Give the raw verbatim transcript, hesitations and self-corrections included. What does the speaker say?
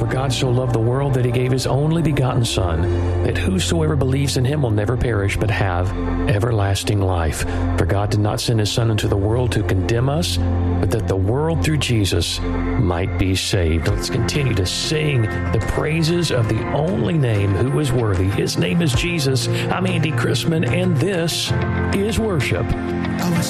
God so loved the world that he gave his only begotten Son, that whosoever believes in him will never perish, but have everlasting life. For God did not send his Son into the world to condemn us, but that the world through Jesus might be saved. Let's continue to sing the praises of the only name who is worthy. His name is Jesus. I'm Andy Chrisman, and this is Worship.